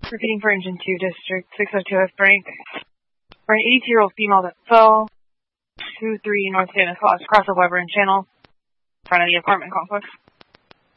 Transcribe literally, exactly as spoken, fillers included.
Repeating for engine two, district six oh two F break. For an eighty-two-year-old female that fell, two three North Stanislaus, cross the Weber and Channel, in front of the apartment complex.